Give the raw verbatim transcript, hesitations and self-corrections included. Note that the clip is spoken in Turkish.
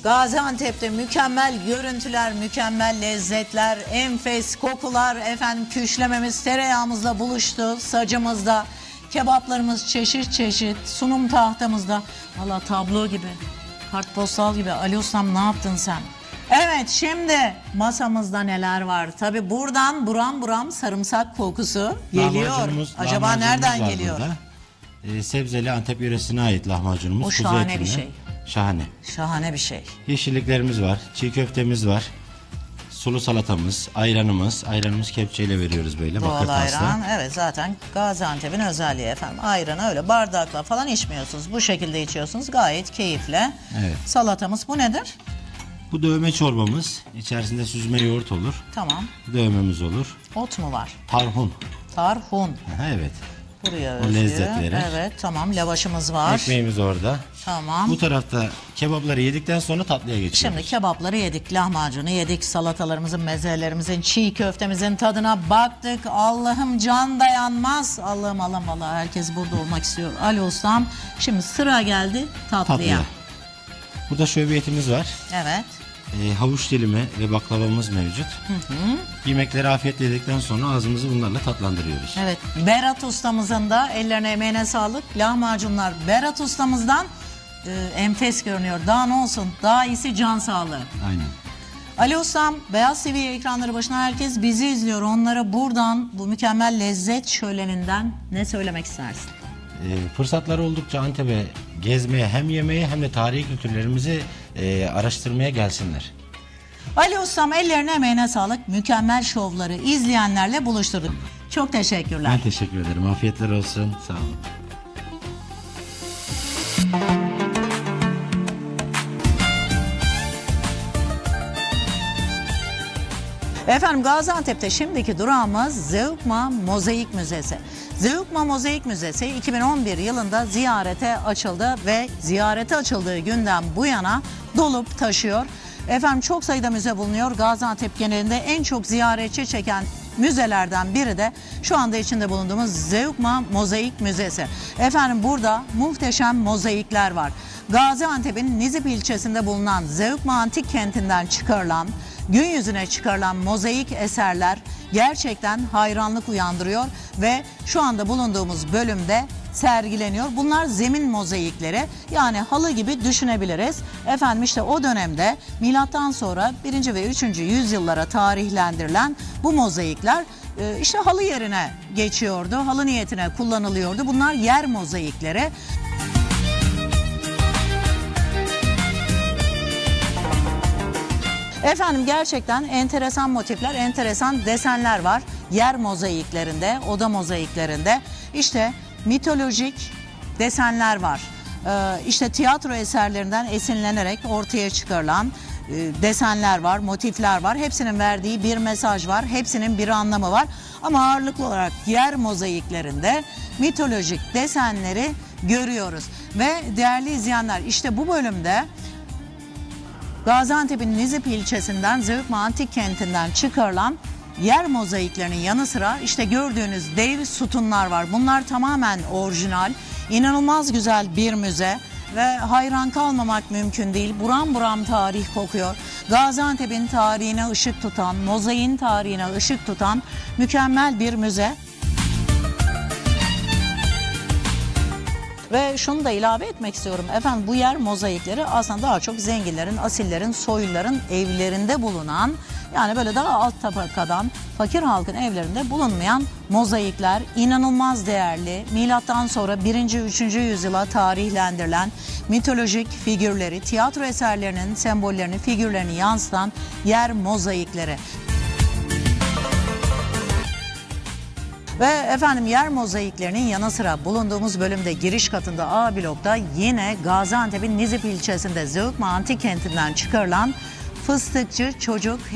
Gaziantep'te mükemmel görüntüler, mükemmel lezzetler, enfes kokular, efendim küşlememiz tereyağımızla buluştu, sacımızda, kebaplarımız çeşit çeşit, sunum tahtamızda. Valla tablo gibi, kartpostal gibi. Ali Ustam, ne yaptın sen? Evet, şimdi masamızda neler var? Tabii buradan buram buram sarımsak kokusu geliyor. Lahmacunumuz- Acaba lahmacunumuz nereden var geliyor? burada. Ee, sebzeli Antep yöresine ait lahmacunumuz. O kuzu şahane etinden. bir şey. Şahane. Şahane bir şey. Yeşilliklerimiz var, çiğ köftemiz var, sulu salatamız, ayranımız. Ayranımız kepçeyle veriyoruz böyle. Doğal bakır tasla. ayran, evet, zaten Gaziantep'in özelliği efendim. Ayranı öyle bardakla falan içmiyorsunuz. Bu şekilde içiyorsunuz, gayet keyifle. Evet. Salatamız bu nedir? Bu dövme çorbamız. İçerisinde süzme yoğurt olur. Tamam. Dövmemiz olur. Ot mu var? Tarhun. Tarhun. Aha, evet. Buraya O özgü. lezzetleri. Evet, tamam, lavaşımız var. Ekmeğimiz orada. Tamam. Bu tarafta kebapları yedikten sonra tatlıya geçiyoruz. Şimdi kebapları yedik, lahmacunu yedik, salatalarımızın, mezelerimizin, çiğ köftemizin tadına baktık. Allah'ım, can dayanmaz. Allah'ım, Allah'ım, vallahi herkes burada olmak istiyor. Ali Ustam, şimdi sıra geldi tatlıya. Tatlıya. Burada şöbiyetimiz var. Evet. Ee, havuç dilimi ve baklavamız mevcut. Hı hı. Yemekleri afiyetle yedikten sonra ağzımızı bunlarla tatlandırıyoruz. Evet, Berat ustamızın da ellerine emeğine sağlık. Lahmacunlar Berat ustamızdan e, enfes görünüyor. Daha ne olsun, daha iyisi can sağlığı. Aynen. Ali Ustam, Beyaz T V ekranları başına herkes bizi izliyor. Onlara buradan, bu mükemmel lezzet şöleninden ne söylemek istersin? Ee, fırsatları oldukça Antep'e gezmeye, hem yemeğe hem de tarihi kültürlerimizi e, araştırmaya gelsinler. Ali Ustam, ellerine emeğine sağlık. Mükemmel şovları izleyenlerle buluşturduk. Çok teşekkürler. Ben teşekkür ederim. Afiyetler olsun. Sağ olun. Efendim, Gaziantep'te şimdiki durağımız Zeugma Mozaik Müzesi. Zeugma Mozaik Müzesi iki bin on bir yılında ziyarete açıldı ve ziyarete açıldığı günden bu yana dolup taşıyor. Efendim, çok sayıda müze bulunuyor. Gaziantep genelinde en çok ziyaretçi çeken müzelerden biri de şu anda içinde bulunduğumuz Zeugma Mozaik Müzesi. Efendim, burada muhteşem mozaikler var. Gaziantep'in Nizip ilçesinde bulunan Zeugma Antik Kenti'nden çıkarılan, gün yüzüne çıkarılan mozaik eserler gerçekten hayranlık uyandırıyor ve şu anda bulunduğumuz bölümde sergileniyor. Bunlar zemin mozaikleri, yani halı gibi düşünebiliriz. Efendim, işte o dönemde milattan sonra birinci ve üçüncü yüzyıllara tarihlendirilen bu mozaikler e, işte halı yerine geçiyordu. Halı niyetine kullanılıyordu. Bunlar yer mozaikleri. Efendim, gerçekten enteresan motifler, enteresan desenler var. Yer mozaiklerinde, oda mozaiklerinde. İşte mitolojik desenler var. Ee, işte tiyatro eserlerinden esinlenerek ortaya çıkarılan e, desenler var, motifler var. Hepsinin verdiği bir mesaj var, hepsinin bir anlamı var. Ama ağırlıklı olarak yer mozaiklerinde mitolojik desenleri görüyoruz. Ve değerli izleyenler, işte bu bölümde Gaziantep'in Nizip ilçesinden, Zeugma Antik Kenti'nden çıkarılan yer mozaiklerinin yanı sıra işte gördüğünüz dev sütunlar var. Bunlar tamamen orijinal, inanılmaz güzel bir müze ve hayran kalmamak mümkün değil. Buram buram tarih kokuyor. Gaziantep'in tarihine ışık tutan, mozaiğin tarihine ışık tutan mükemmel bir müze. Ve şunu da ilave etmek istiyorum. Efendim, bu yer mozaikleri aslında daha çok zenginlerin, asillerin, soyluların evlerinde bulunan, yani böyle daha alt tabakadan fakir halkın evlerinde bulunmayan mozaikler, inanılmaz değerli. Milattan sonra birinci üçüncü yüzyıla tarihlendirilen mitolojik figürleri, tiyatro eserlerinin sembollerini, figürlerini yansıtan yer mozaikleri. Ve efendim, yer mozaiklerinin yanı sıra bulunduğumuz bölümde giriş katında A blokta yine Gaziantep'in Nizip ilçesinde Zeugma Antik Kenti'nden çıkarılan Fıstıkçı Çocuk